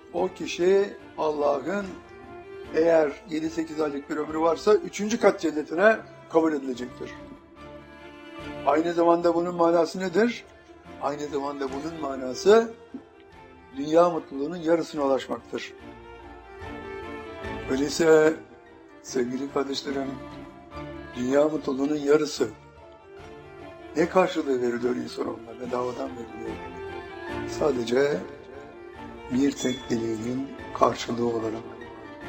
o kişi Allah'ın eğer 7-8 aylık bir ömrü varsa 3. kat cennetine kabul edilecektir. Aynı zamanda bunun manası nedir? Aynı zamanda bunun manası dünya mutluluğunun yarısına ulaşmaktır. Öyleyse sevgili kardeşlerim, dünya mutluluğunun yarısı ne karşılığı veriliyor insanoğluna? Bedavadan veriliyor. Sadece bir tek dileğinin karşılığı olarak.